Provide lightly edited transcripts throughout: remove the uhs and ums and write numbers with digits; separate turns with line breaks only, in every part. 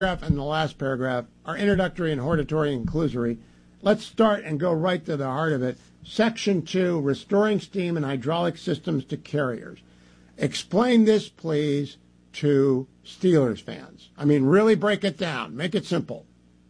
and the last paragraph are introductory and hortatory and conclusory. Let's start and go right to the heart of it. Section 2, restoring steam and hydraulic systems to carriers. Explain this, please, to Steelers fans. I mean, really break it down. Make it simple.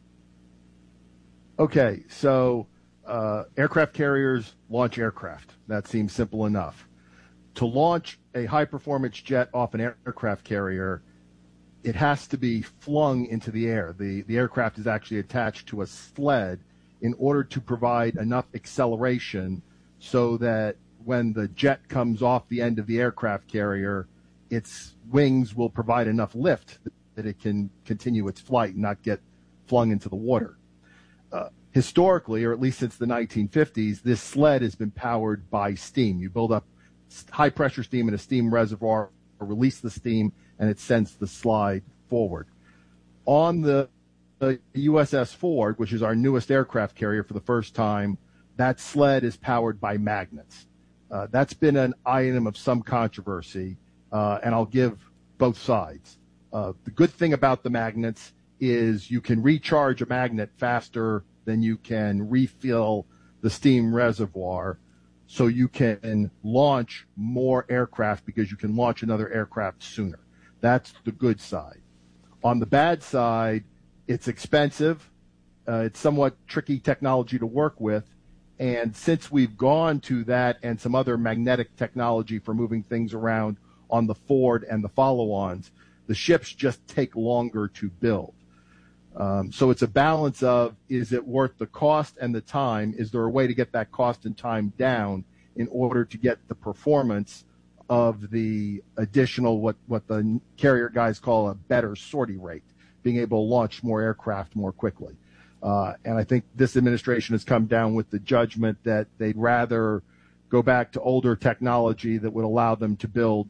Okay, so aircraft carriers launch aircraft. That seems simple enough. To launch a high-performance jet off an aircraft carrier, it has to be flung into the air. The aircraft is actually attached to a sled in order to provide enough acceleration so that when the jet comes off the end of the aircraft carrier, its wings will provide enough lift that it can continue its flight and not get flung into the water. Historically, or at least since the 1950s, this sled has been powered by steam. You build up high-pressure steam in a steam reservoir, release the steam, and it sends the slide forward. On the USS Ford, which is our newest aircraft carrier for the first time, that sled is powered by magnets. That's been an item of some controversy, and I'll give both sides. The good thing about the magnets is you can recharge a magnet faster than you can refill the steam reservoir, so you can launch more aircraft because you can launch another aircraft sooner. That's the good side. On the bad side, it's expensive. It's somewhat tricky technology to work with. And since we've gone to that and some other magnetic technology for moving things around on the Ford and the follow-ons, the ships just take longer to build. So it's a balance of, is it worth the cost and the time? Is there a way to get that cost and time down in order to get the performance of the additional, what the carrier guys call a better sortie rate, being able to launch more aircraft more quickly? And I think this administration has come down with the judgment that they'd rather go back to older technology that would allow them to build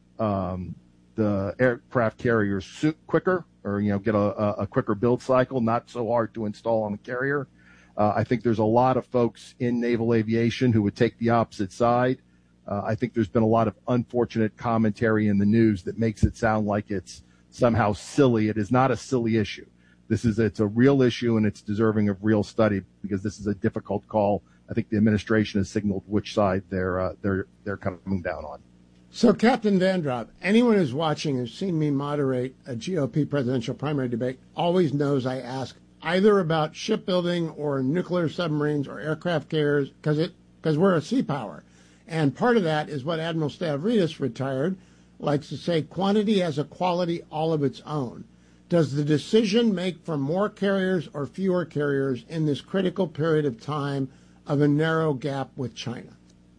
the aircraft carriers quicker, or get a quicker build cycle, not so hard to install on the carrier. I think there's a lot of folks in naval aviation who would take the opposite side. I think there's been a lot of unfortunate commentary in the news that makes it sound like it's somehow silly. It is not a silly issue. It's a real issue, and it's deserving of real study because this is a difficult call. I think the administration has signaled which side they're coming down on.
So, Captain Vandropp, anyone who's watching who's seen me moderate a GOP presidential primary debate always knows I ask either about shipbuilding or nuclear submarines or aircraft carriers because we're a sea power. And part of that is what Admiral Stavridis, retired, likes to say: quantity has a quality all of its own. Does the decision make for more carriers or fewer carriers in this critical period of time of a narrow gap with China?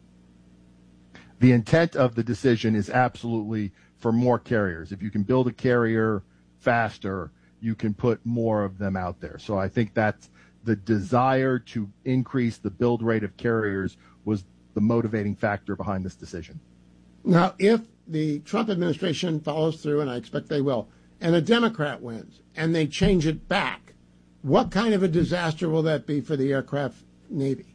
The intent of the decision is absolutely for more carriers. If you can build a carrier faster, you can put more of them out there. So I think that's the desire to increase the build rate of carriers was the motivating factor behind this decision.
Now, if the Trump administration follows through, and I expect they will, and a Democrat wins, and they change it back, what kind of a disaster will that be for the aircraft Navy?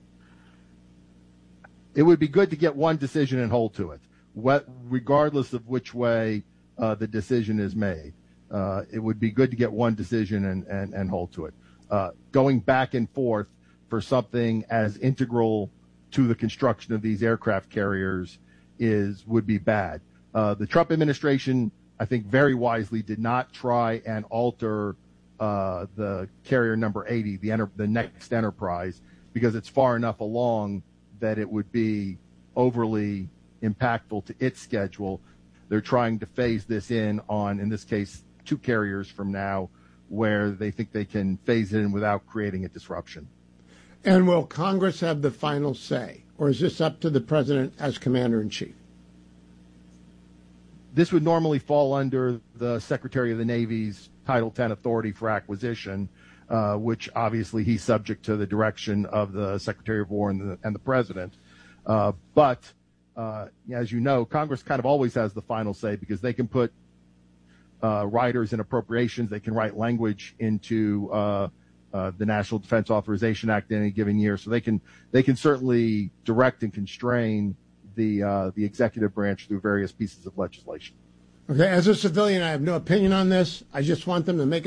It would be good to get one decision and hold to it, regardless of which way the decision is made. It would be good to get one decision and hold to it. Going back and forth for something as integral to the construction of these aircraft carriers would be bad. The Trump administration, I think, very wisely did not try and alter the carrier number 80, the next Enterprise, because it's far enough along that it would be overly impactful to its schedule. They're trying to phase this in this case, 2 carriers from now, where they think they can phase it in without creating a disruption.
And will Congress have the final say, or is this up to the president as commander-in-chief?
This would normally fall under the Secretary of the Navy's Title 10 authority for acquisition, which obviously he's subject to the direction of the Secretary of War and the President. But as you know, Congress kind of always has the final say because they can put riders in appropriations. They can write language into the National Defense Authorization Act in any given year. So they can certainly direct and constrain the executive branch through various pieces of legislation.
Okay, as a civilian, I have no opinion on this. I just want them to make